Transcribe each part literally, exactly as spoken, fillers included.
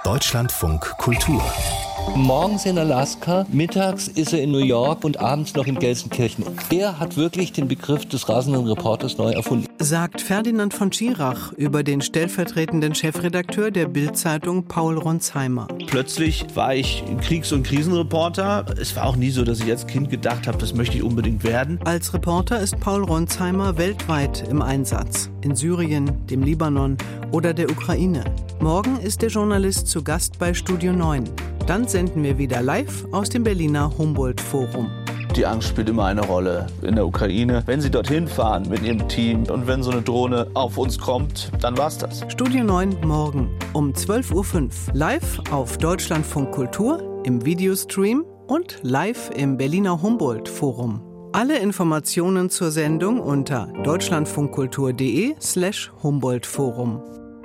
Deutschlandfunk Kultur. Morgens in Alaska, mittags ist er in New York und abends noch in Gelsenkirchen. Er hat wirklich den Begriff des rasenden Reporters neu erfunden. Sagt Ferdinand von Schirach über den stellvertretenden Chefredakteur der Bild-Zeitung Paul Ronsheimer. Plötzlich war ich Kriegs- und Krisenreporter. Es war auch nie so, dass ich als Kind gedacht habe, das möchte ich unbedingt werden. Als Reporter ist Paul Ronsheimer weltweit im Einsatz. In Syrien, dem Libanon oder der Ukraine. Morgen ist der Journalist zu Gast bei Studio neun. Dann senden wir wieder live aus dem Berliner Humboldt-Forum. Die Angst spielt immer eine Rolle in der Ukraine. Wenn Sie dorthin fahren mit Ihrem Team und wenn so eine Drohne auf uns kommt, dann war's das. Studio neun morgen um zwölf Uhr fünf. Live auf Deutschlandfunk Kultur, im Videostream und live im Berliner Humboldt-Forum. Alle Informationen zur Sendung unter deutschlandfunkkultur.de slash Humboldt-Forum.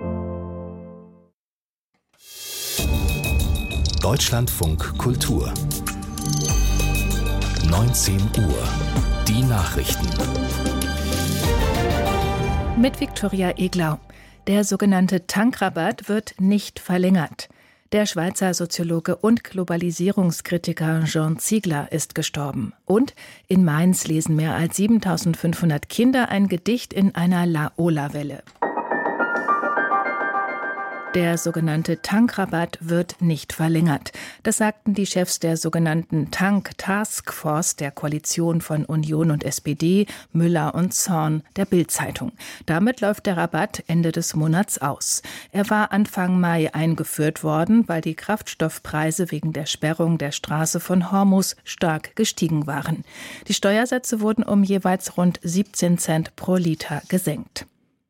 Deutschlandfunk Kultur. neunzehn Uhr. Die Nachrichten. Mit Viktoria Eglau. Der sogenannte Tankrabatt wird nicht verlängert. Der Schweizer Soziologe und Globalisierungskritiker Jean Ziegler ist gestorben. Und in Mainz lesen mehr als siebentausendfünfhundert Kinder ein Gedicht in einer Laola-Welle. Der sogenannte Tankrabatt wird nicht verlängert. Das sagten die Chefs der sogenannten Tank-Taskforce der Koalition von Union und S P D, Müller und Zorn, der Bild-Zeitung. Damit läuft der Rabatt Ende des Monats aus. Er war Anfang Mai eingeführt worden, weil die Kraftstoffpreise wegen der Sperrung der Straße von Hormuz stark gestiegen waren. Die Steuersätze wurden um jeweils rund siebzehn Cent pro Liter gesenkt.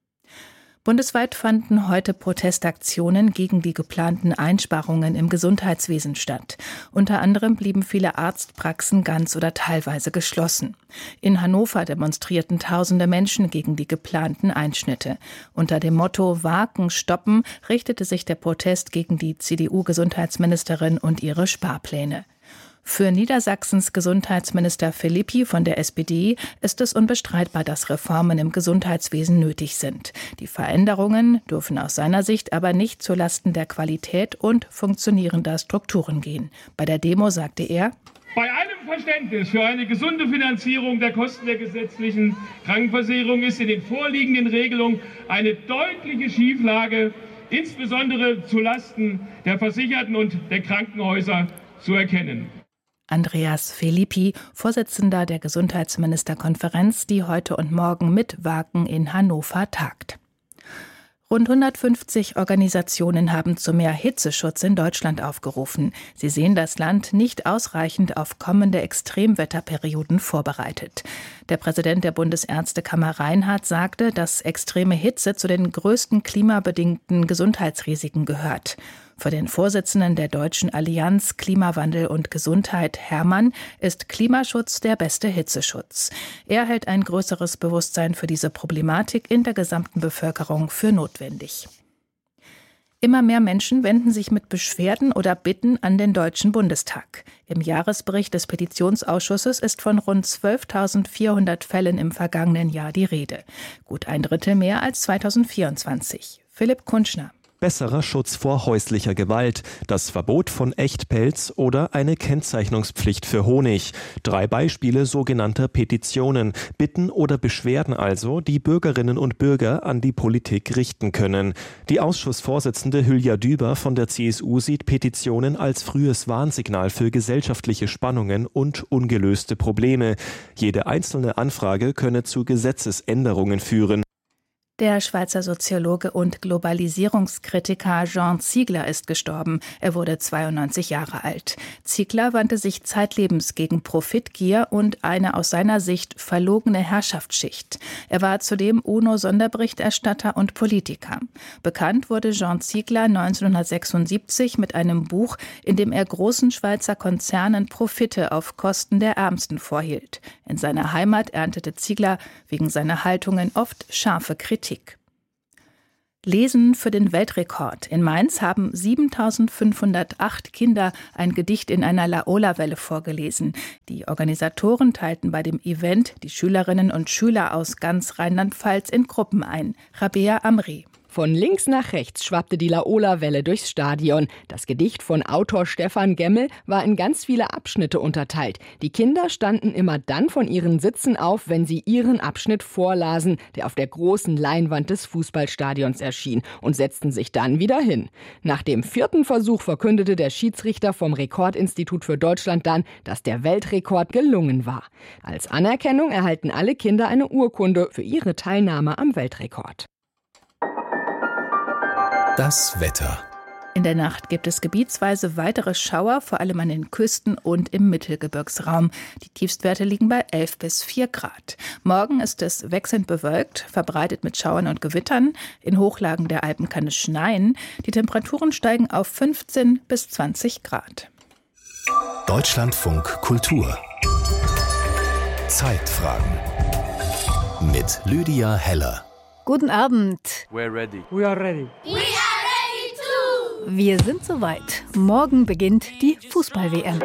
Bundesweit fanden heute Protestaktionen gegen die geplanten Einsparungen im Gesundheitswesen statt. Unter anderem blieben viele Arztpraxen ganz oder teilweise geschlossen. In Hannover demonstrierten tausende Menschen gegen die geplanten Einschnitte. Unter dem Motto Waken stoppen richtete sich der Protest gegen die C D U-Gesundheitsministerin und ihre Sparpläne. Für Niedersachsens Gesundheitsminister Philippi von der S P D ist es unbestreitbar, dass Reformen im Gesundheitswesen nötig sind. Die Veränderungen dürfen aus seiner Sicht aber nicht zulasten der Qualität und funktionierender Strukturen gehen. Bei der Demo sagte er: Bei allem Verständnis für eine gesunde Finanzierung der Kosten der gesetzlichen Krankenversicherung ist in den vorliegenden Regelungen eine deutliche Schieflage, insbesondere zulasten der Versicherten und der Krankenhäuser, zu erkennen. Andreas Philippi, Vorsitzender der Gesundheitsministerkonferenz, die heute und morgen mit Waken in Hannover tagt. Rund hundertfünfzig Organisationen haben zu mehr Hitzeschutz in Deutschland aufgerufen. Sie sehen das Land nicht ausreichend auf kommende Extremwetterperioden vorbereitet. Der Präsident der Bundesärztekammer Reinhardt sagte, dass extreme Hitze zu den größten klimabedingten Gesundheitsrisiken gehört. Für den Vorsitzenden der Deutschen Allianz Klimawandel und Gesundheit, Hermann, ist Klimaschutz der beste Hitzeschutz. Er hält ein größeres Bewusstsein für diese Problematik in der gesamten Bevölkerung für notwendig. Immer mehr Menschen wenden sich mit Beschwerden oder Bitten an den Deutschen Bundestag. Im Jahresbericht des Petitionsausschusses ist von rund zwölftausendvierhundert Fällen im vergangenen Jahr die Rede. Gut ein Drittel mehr als zweitausendvierundzwanzig. Philipp Kunschner. Besserer Schutz vor häuslicher Gewalt, das Verbot von Echtpelz oder eine Kennzeichnungspflicht für Honig. Drei Beispiele sogenannter Petitionen, Bitten oder Beschwerden also, die Bürgerinnen und Bürger an die Politik richten können. Die Ausschussvorsitzende Hülya Düber von der C S U sieht Petitionen als frühes Warnsignal für gesellschaftliche Spannungen und ungelöste Probleme. Jede einzelne Anfrage könne zu Gesetzesänderungen führen. Der Schweizer Soziologe und Globalisierungskritiker Jean Ziegler ist gestorben. Er wurde zweiundneunzig Jahre alt. Ziegler wandte sich zeitlebens gegen Profitgier und eine aus seiner Sicht verlogene Herrschaftsschicht. Er war zudem UNO-Sonderberichterstatter und Politiker. Bekannt wurde Jean Ziegler neunzehnhundertsechsundsiebzig mit einem Buch, in dem er großen Schweizer Konzernen Profite auf Kosten der Ärmsten vorhielt. In seiner Heimat erntete Ziegler wegen seiner Haltungen oft scharfe Kritik. Lesen für den Weltrekord. In Mainz haben siebentausendfünfhundertacht Kinder ein Gedicht in einer Laola-Welle vorgelesen. Die Organisatoren teilten bei dem Event die Schülerinnen und Schüler aus ganz Rheinland-Pfalz in Gruppen ein. Rabea Amri. Von links nach rechts schwappte die Laola-Welle durchs Stadion. Das Gedicht von Autor Stefan Gemmel war in ganz viele Abschnitte unterteilt. Die Kinder standen immer dann von ihren Sitzen auf, wenn sie ihren Abschnitt vorlasen, der auf der großen Leinwand des Fußballstadions erschien, und setzten sich dann wieder hin. Nach dem vierten Versuch verkündete der Schiedsrichter vom Rekordinstitut für Deutschland dann, dass der Weltrekord gelungen war. Als Anerkennung erhalten alle Kinder eine Urkunde für ihre Teilnahme am Weltrekord. Das Wetter. In der Nacht gibt es gebietsweise weitere Schauer, vor allem an den Küsten und im Mittelgebirgsraum. Die Tiefstwerte liegen bei elf bis vier Grad. Morgen ist es wechselnd bewölkt, verbreitet mit Schauern und Gewittern. In Hochlagen der Alpen kann es schneien. Die Temperaturen steigen auf fünfzehn bis zwanzig Grad. Deutschlandfunk Kultur. Zeitfragen. Mit Lydia Heller. Guten Abend. We're ready. We are ready. We are ready too. Wir sind soweit. Morgen beginnt die Fußball-W M.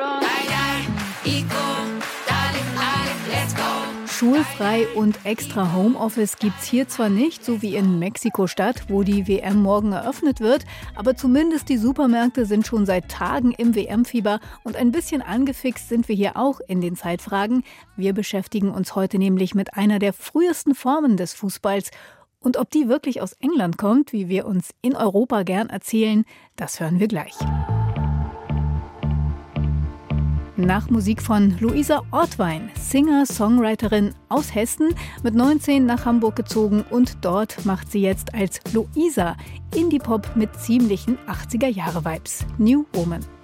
Schulfrei und extra Homeoffice gibt's hier zwar nicht, so wie in Mexiko-Stadt, wo die W M morgen eröffnet wird, aber zumindest die Supermärkte sind schon seit Tagen im W M-Fieber und ein bisschen angefixt sind wir hier auch in den Zeitfragen. Wir beschäftigen uns heute nämlich mit einer der frühesten Formen des Fußballs. Und ob die wirklich aus England kommt, wie wir uns in Europa gern erzählen, das hören wir gleich. Nach Musik von Luisa Ortwein, Singer-Songwriterin aus Hessen, mit neunzehn nach Hamburg gezogen und dort macht sie jetzt als Luisa Indie-Pop mit ziemlichen achtziger-Jahre-Vibes. New Woman.